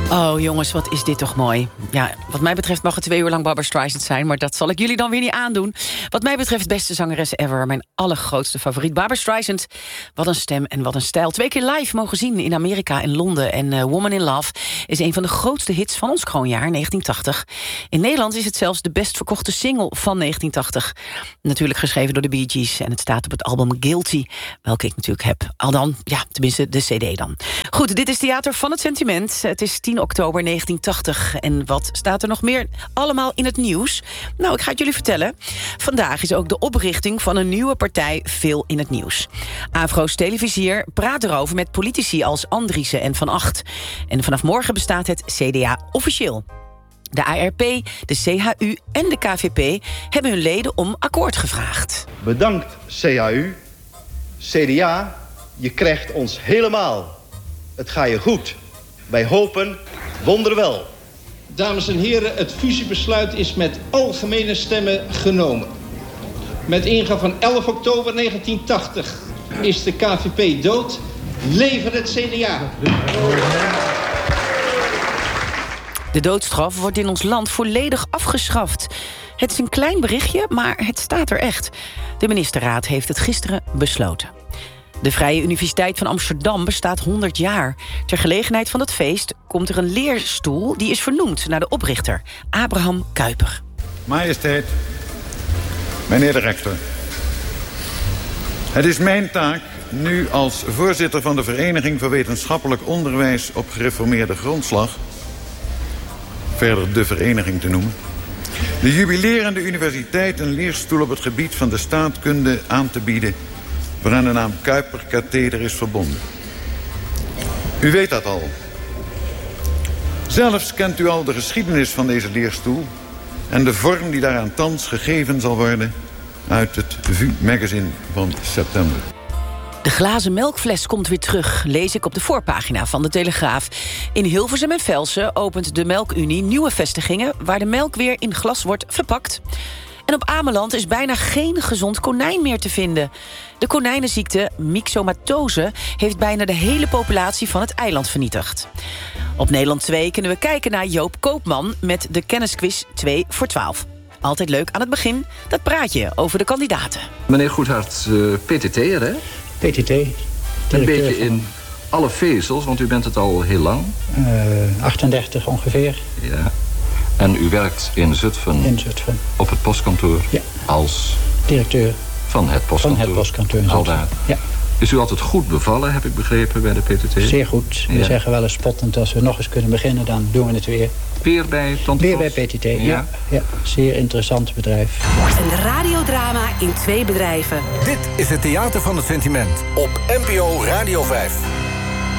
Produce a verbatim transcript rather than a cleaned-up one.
Oh jongens, wat is dit toch mooi. Ja, wat mij betreft mag het twee uur lang Barbra Streisand zijn, maar dat zal ik jullie dan weer niet aandoen. Wat mij betreft beste zangeres ever, mijn allergrootste favoriet. Barbra Streisand, wat een stem en wat een stijl. Twee keer live mogen zien in Amerika en Londen. En uh, Woman in Love is een van de grootste hits van ons kroonjaar, negentien tachtig. In Nederland is het zelfs de best verkochte single van negentien tachtig. Natuurlijk geschreven door de Bee Gees en het staat op het album Guilty, welke ik natuurlijk heb. Al dan, ja, tenminste de cd dan. Goed, dit is Theater van het Sentiment. Het is tien oktober negentien tachtig. En wat staat er nog meer allemaal in het nieuws? Nou, ik ga het jullie vertellen. Vandaag is ook de oprichting van een nieuwe partij veel in het nieuws. Avro's televisier praat erover met politici als Andriessen en Van Agt. En vanaf morgen bestaat het C D A officieel. De A R P, de C H U en de K V P hebben hun leden om akkoord gevraagd. Bedankt C H U. C D A, je krijgt ons helemaal. Het gaat je goed. Wij hopen wonderwel. Dames en heren, het fusiebesluit is met algemene stemmen genomen. Met ingang van elf oktober negentien tachtig is de K V P dood. Leven het C D A. De doodstraf wordt in ons land volledig afgeschaft. Het is een klein berichtje, maar het staat er echt. De ministerraad heeft het gisteren besloten. De Vrije Universiteit van Amsterdam bestaat honderd jaar. Ter gelegenheid van het feest komt er een leerstoel die is vernoemd naar de oprichter, Abraham Kuyper. Majesteit, meneer de rector. Het is mijn taak nu als voorzitter van de Vereniging voor Wetenschappelijk Onderwijs op Gereformeerde Grondslag, verder de vereniging te noemen, de jubilerende universiteit een leerstoel op het gebied van de staatkunde aan te bieden, waaraan de naam Kuyper-katheder is verbonden. U weet dat al. Zelfs kent u al de geschiedenis van deze leerstoel en de vorm die daaraan thans gegeven zal worden uit het V U-magazine van september. De glazen melkfles komt weer terug, lees ik op de voorpagina van de Telegraaf. In Hilversum en Velsen opent de Melkunie nieuwe vestigingen waar de melk weer in glas wordt verpakt. En op Ameland is bijna geen gezond konijn meer te vinden. De konijnenziekte myxomatose heeft bijna de hele populatie van het eiland vernietigd. Op Nederland twee kunnen we kijken naar Joop Koopman met de kennisquiz twee voor twaalf. Altijd leuk aan het begin, dat praatje over de kandidaten. Meneer Goedhart, uh, P T T'er, hè? P T T. Een beetje in alle vezels, want u bent het al heel lang. Uh, achtendertig ongeveer. Ja. En u werkt in Zutphen, in Zutphen. Op het postkantoor, ja. Als directeur van het postkantoor. Van het postkantoor in Zutphen. Ja. Is u altijd goed bevallen, heb ik begrepen, bij de P T T? Zeer goed. We ja. zeggen wel eens spottend, als we nog eens kunnen beginnen, dan doen we het weer. Weer bij Tante Weer bij P T T, ja. ja. ja. Zeer interessant bedrijf. Een radiodrama in twee bedrijven. Dit is het Theater van het Sentiment op N P O Radio vijf.